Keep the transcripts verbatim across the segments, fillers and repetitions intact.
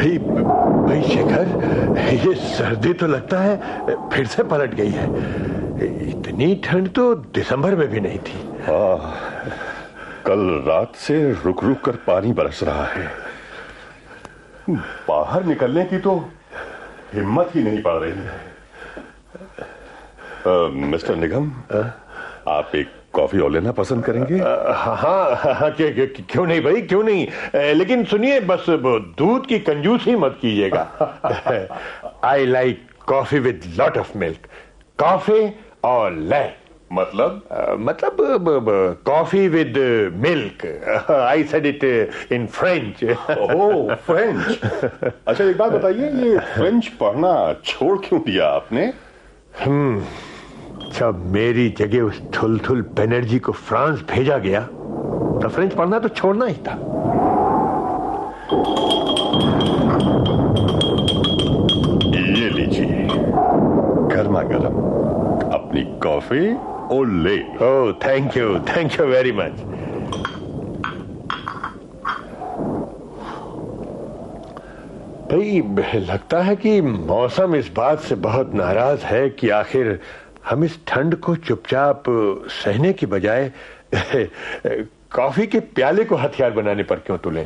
भाई भाई शेखर, ये सर्दी तो लगता है फिर से पलट गई है। इतनी ठंड तो दिसंबर में भी नहीं थी। हाँ, कल रात से रुक रुक कर पानी बरस रहा है। बाहर निकलने की तो हिम्मत ही नहीं पड़ रही है। आ, मिस्टर निगम, आप एक कॉफी और लेना पसंद करेंगे? हाँ हाँ हाँ, क्यों नहीं भाई, क्यों नहीं। आ, लेकिन सुनिए, बस दूध की कंजूसी मत कीजिएगा। I like coffee with lot of milk. Coffee और ले मतलब uh, मतलब coffee with milk. I said it in French. Oh, French. अच्छा, एक बात बताइए, ये फ्रेंच पढ़ना छोड़ क्यों दिया आपने? हम्म जब मेरी जगह उस थुलथुल बनर्जी को फ्रांस भेजा गया तो फ्रेंच पढ़ना तो छोड़ना ही था। ये लीजिए, गर्मा गर्म अपनी कॉफी और ले। ओह, thank you, thank you very much. भाई, लगता है कि मौसम इस बात से बहुत नाराज है कि आखिर हम इस ठंड को चुपचाप सहने की बजाय कॉफी के प्याले को हथियार बनाने पर क्यों तुले।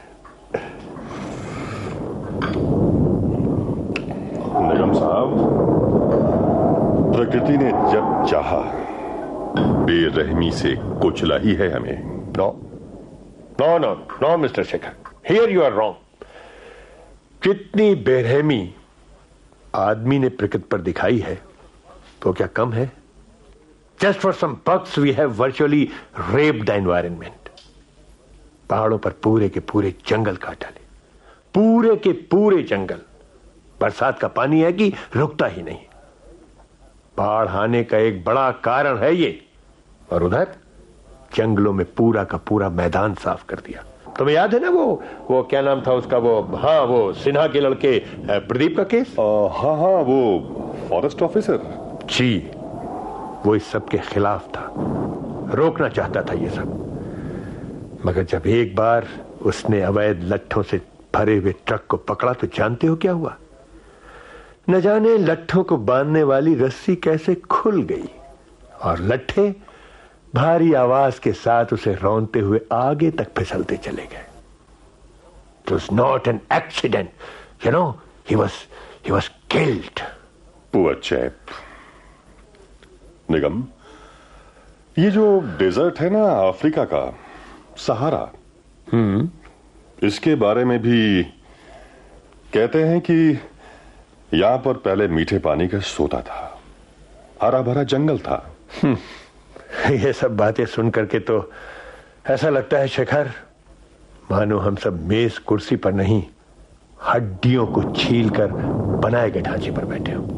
निगम साहब, प्रकृति ने जब चाहा बेरहमी से कुचला ही है हमें। No no no no mister Shekhar, here you are wrong. जितनी बेरहमी आदमी ने प्रकृति पर दिखाई है तो क्या कम है? Just for some bugs we have virtually raped the environment. पहाड़ों पर पूरे के पूरे जंगल काट डाले, पूरे के पूरे जंगल। बरसात का पानी है कि रुकता ही नहीं। बाढ़ आने का एक बड़ा कारण है ये। और उधर जंगलों में पूरा का पूरा मैदान साफ कर दिया। तुम्हें याद है ना वो वो क्या नाम था उसका, वो हाँ वो सिन्हा के लड़के प्रदीप का केस। आ, हाँ हाँ, वो फॉरेस्ट ऑफिसर जी, वो इस सब के खिलाफ था, रोकना चाहता था ये सब। मगर जब एक बार उसने अवैध लट्ठों से भरे हुए ट्रक को पकड़ा तो जानते हो क्या हुआ? न जाने लट्ठों को बांधने वाली रस्सी कैसे खुल गई और लट्ठे भारी आवाज के साथ उसे रौंदते हुए आगे तक फिसलते चले गए। It was not an accident, you know, he was he was killed. Poor chap. निगम, ये जो डेजर्ट है ना अफ्रीका का, सहारा, हम्म इसके बारे में भी कहते हैं कि यहां पर पहले मीठे पानी का सोता था, हरा भरा जंगल था। ये सब बातें सुन करके तो ऐसा लगता है शेखर, मानो हम सब मेज कुर्सी पर नहीं, हड्डियों को छील कर बनाए गए ढांचे पर बैठे हो।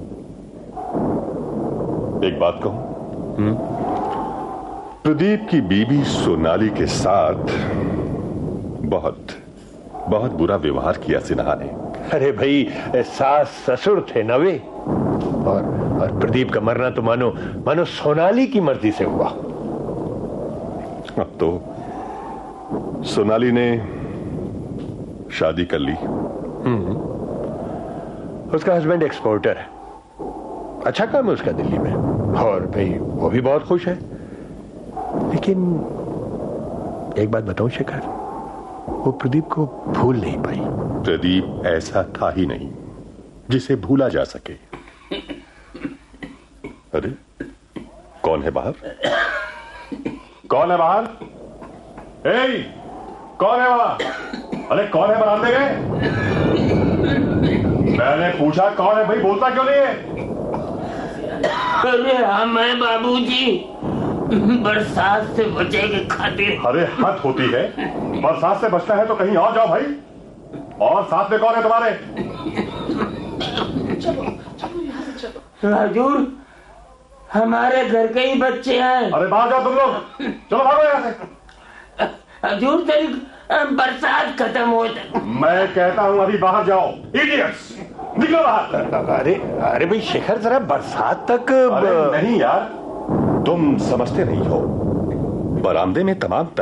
एक बात कहूं, प्रदीप की बीबी सोनाली के साथ बहुत बहुत बुरा व्यवहार किया सिन्हा ने। अरे भाई, सास ससुर थे नवे, और और प्रदीप का मरना तो मानो मानो सोनाली की मर्जी से हुआ। अब तो सोनाली ने शादी कर ली। हम्म उसका हस्बैंड एक्सपोर्टर है, अच्छा काम है उसका दिल्ली में, और भाई वो भी बहुत खुश है। लेकिन एक बात बताऊं शेखर, वो प्रदीप को भूल नहीं पाई। प्रदीप ऐसा था ही नहीं जिसे भूला जा सके। अरे, कौन है बाहर? कौन है बाहर? ए, कौन है वहां? अरे कौन है बरामदे में? मैंने पूछा कौन है भाई, बोलता क्यों नहीं है? अरे हम है बाबूजी, बरसात से बचे के खातिर। अरे हद होती है, बरसात से बचना है तो कहीं और जाओ भाई। और साथ में कौन है तुम्हारे? चलो चलो यहाँ से चलो। हजूर, हमारे घर के ही बच्चे हैं। अरे बाहर जाओ तुम लोग, चलो भागो यहाँ से। हजूर, तेरी बरसात खत्म हो जाए। मैं कहता हूँ अभी बाहर जाओ, इडियट्स, निकलो बाहर। अरे अरे भाई शेखर, जरा बरसात तक। अरे नहीं यार, तुम समझते नहीं हो, बरामदे में तमाम